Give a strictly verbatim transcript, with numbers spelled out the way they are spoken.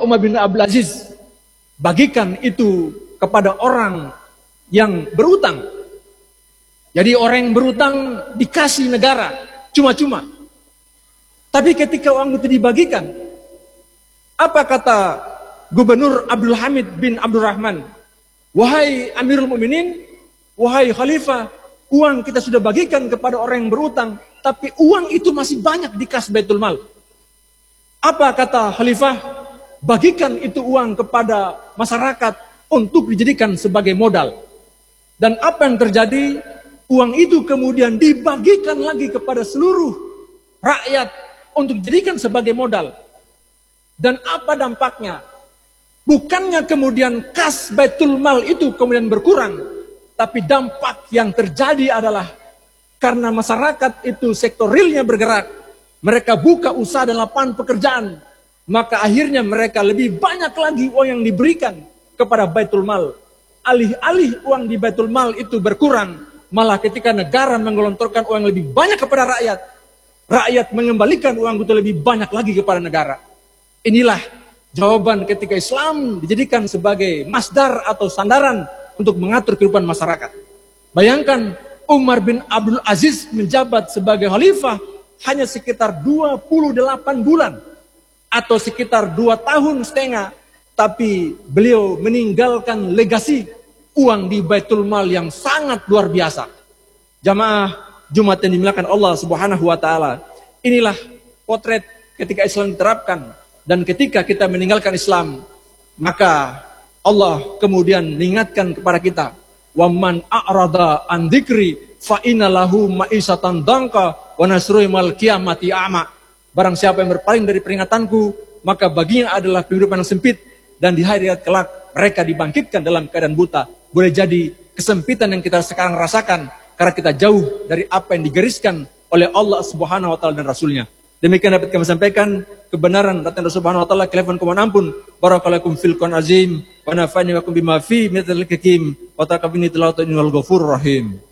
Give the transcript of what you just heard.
Umar bin Abdul Aziz, bagikan itu kepada orang yang berutang. Jadi orang yang berutang dikasih negara cuma-cuma. Tapi ketika uang itu dibagikan, apa kata Gubernur Abdul Hamid bin Abdurrahman? Wahai Amirul Mukminin, wahai Khalifah, uang kita sudah bagikan kepada orang yang berutang, tapi uang itu masih banyak di kas Baitul Mal. Apa kata Khalifah? Bagikan itu uang kepada masyarakat untuk dijadikan sebagai modal. Dan apa yang terjadi? Uang itu kemudian dibagikan lagi kepada seluruh rakyat untuk dijadikan sebagai modal. Dan apa dampaknya? Bukannya kemudian kas Baitul Mal itu kemudian berkurang, tapi dampak yang terjadi adalah karena masyarakat itu sektor realnya bergerak, mereka buka usaha dan lapangan pekerjaan, maka akhirnya mereka lebih banyak lagi uang yang diberikan kepada Baitul Mal. Alih-alih uang di Baitul Mal itu berkurang, malah ketika negara menggelontorkan uang lebih banyak kepada rakyat, rakyat mengembalikan uang itu lebih banyak lagi kepada negara. Inilah jawaban ketika Islam dijadikan sebagai masdar atau sandaran untuk mengatur kehidupan masyarakat. Bayangkan Umar bin Abdul Aziz menjabat sebagai khalifah hanya sekitar dua puluh delapan bulan atau sekitar dua tahun setengah, tapi beliau meninggalkan legasi uang di Baitul Mal yang sangat luar biasa. Jamaah Jumat yang dimuliakan Allah Subhanahu wa taala. Inilah potret ketika Islam diterapkan. Dan ketika kita meninggalkan Islam, maka Allah kemudian mengingatkan kepada kita, wa man a'rada an dzikri fa inna lahu ma'isatan dangka wa nasruhu mal qiyamati a'ma. Barang siapa yang berpaling dari peringatanku, maka baginya adalah kehidupan yang sempit, dan di hari akhirat kelak mereka dibangkitkan dalam keadaan buta. Boleh jadi kesempitan yang kita sekarang rasakan karena kita jauh dari apa yang digariskan oleh Allah Subhanahu wa taala dan Rasulnya. Demikian dapat kami sampaikan kebenaran datang dari Subhanahu wa taala, kelemahan kumohon ampun. Barakallahu fil Qur'an azim wa nafa'ani wa kum bima fi min dzikrikum wa taqabbani tilawatan innal ghafurur rahim.